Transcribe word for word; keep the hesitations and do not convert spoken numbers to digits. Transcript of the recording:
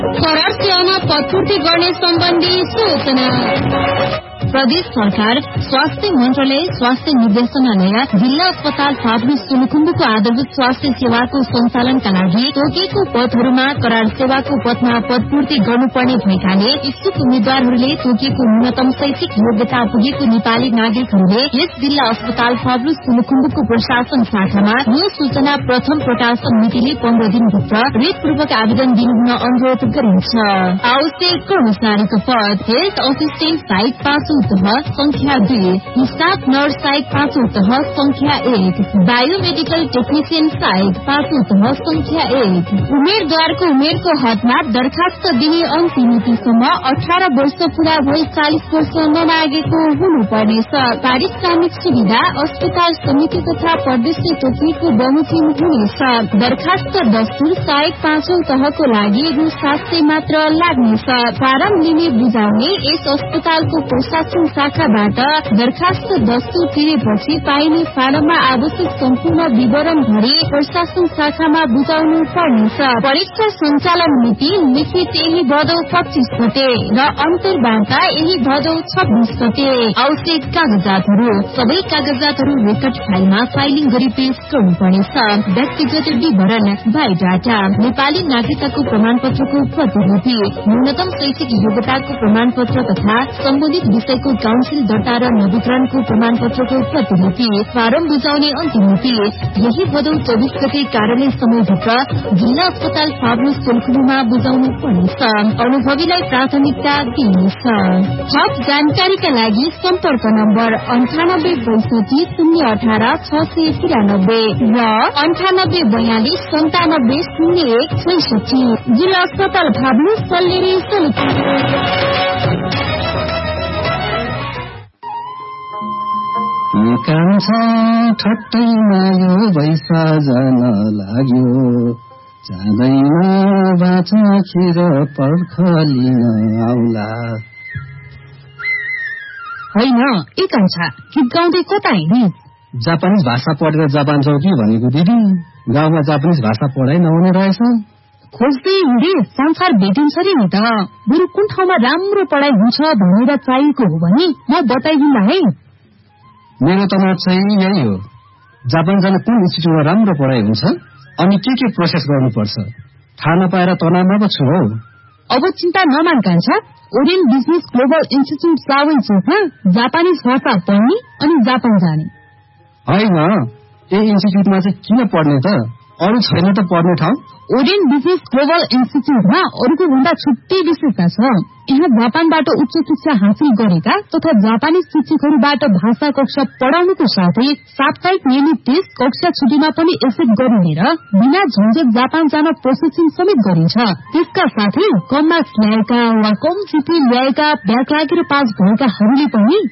करार सेवामा पदपूर्ति गर्ने सम्बन्धी सूचना। प्रदेश सरकार स्वास्थ्य मन्त्रालय स्वास्थ्य निर्देशनालय जिल्ला अस्पताल फाब्रु सोलुखुम्बुको आधारभूत स्वास्थ्य सेवाको सञ्चालनका लागि तोकिएको पदहरूमा करार सेवाको पदमा पदपूर्ति गर्नुपर्ने भएकाले इच्छुक उम्मेद्वारहरूले तोकिएको न्यूनतम शैक्षिक योग्यता पुगेको नेपाली नागरिकहरूले यस जिल्ला अस्पताल फाब्रु सोलुखुम्बुको प्रशासन शाखामा यो सूचना प्रथम प्रकाशन मितिले पन्ध्र दिनभित्र रेटपूर्वक आवेदन दिनुहुन अनुरोध गरिन्छ। आवश्यक कर्मचारीको पद हेल्थ असिस्टेन्ट साइट पाँच संख्या दुई, स्टाफ नर्स साइट पाँचौं तह संख्या एक, बायोमेडिकल टेक्निशियन साइट पाँचौं तह संख्या एक। उम्मेद्वारको उमेरको हदमा दरखास्त दिने अन्तिम मितिसम्म अठार वर्ष पूरा भई चालिस वर्ष नमागेको हुनुपर्नेछ। पारिश्रमिक सुविधा अस्पताल समिति तथा प्रदेशले तोकिएको बमोजिम हुनेछ। दरखास्त दस्तुर साइट पाँचौं तहको लागि रु सात सय मात्र लाग्नेछ। फारम लिने बुझाउने यस अस्पतालको प्रशासन शाखाबाट दरखास्त दस्तुर तिरेपछि पाइने फारममा आवश्यक सम्पूर्ण विवरण भरी प्रशासन शाखामा बुझाउनु पर्नेछ। परीक्षा सञ्चालन मिति लिखित यही भदौ पच्चीस गते र अन्तर्वार्ता यही भदौ छब्बीस गते। आवश्यक कागजातहरू सबै कागजातहरू रेकर्ड फाइलमा फाइलिङ गरी पेश गर्नुपर्नेछ। व्यक्तिगत विवरण बायोडाटा नेपाली नागरिकताको प्रमाणपत्रको प्रतिलिपि न्यूनतम शैक्षिक योग्यताको प्रमाणपत्र तथा सम्बन्धित विषयको काउन्सिल दर्ता र नवीकरणको प्रमाणपत्रको प्रतिलिपि। फारम बुझाउने अन्तिम मिति यही भदौ चौबिस गते कार्यालय समयभित्र जिल्ला अस्पताल फाब्रु सोलुखुम्बुमा बुझाउनु पर्नेछ। अनुभवीलाई प्राथमिकता दिइनेछ। थप जानकारीका लागि सम्पर्क नम्बर अन्ठानब्बे बैसठी शून्य अठार छ सय तिरानब्बे र अन्ठानब्बे बयालिस सन्तानब्बे शून्य एक छैसठी। जिल्ला अस्पताल फाब्रु सल्लेरी सोलुखुम्बु। कान्छा ठट्टैमा यो बैसा जान लाग्यो जाँदैन बाँच्न खिर पर्ख लिन आउला। होइन ए कान्छा गीत गाउँदै कता हिँड्ने? जापानिज भाषा पढेर जापान जाऊ कि भनेको दिदी। गाउँमा जापानिज भाषा पढाइ नहुने रहेछ। खोज्दै हिँडे संसार भेटिन्छ रे नि त। बरु कुन ठाउँमा राम्रो पढाइ हुन्छ भनेर चाहिएको हो भने म बताइदिन्ला है। मेरो त मत चाहिँ यही हो। जापान जान कुन इन्स्टिट्युटमा राम्रो पढाइ हुन्छ अनि के के प्रोसेस गर्नुपर्छ थाहा नपाएर तनावमा पो छु हौ। अब चिन्ता नमान कान्छा। ओरियन बिजनेस ग्लोबल इन्स्टिट्युट सावै चोकमा जापानिज भाषा पढ्ने अनि जापान जाने। होइन ए इन्स्टिट्युटमा चाहिँ किन पढ्ने त? अरू छैन त पढ्ने ठाउँ? ओरियन बिजनेस ग्लोबल इन्स्टिट्युटमा अरूको भन्दा छुट्टै विशेषता छ। यहाँ जापानबाट उच्च शिक्षा हासिल गरेका तथा जापानी शिक्षकहरूबाट भाषा कक्षा पढाउनुको साथै साप्ताहिक नियमित टेस्ट कक्षा छुट्टीमा पनि एक्सेप्ट गरिने र बिना झन्झट जापान जान प्रोसेसिङ समेत गरिन्छ। त्यसका साथै कम मार्क्स ल्याएका वा कम जिपी ल्याएका ब्याक लागेर पास भएकाहरूले पनि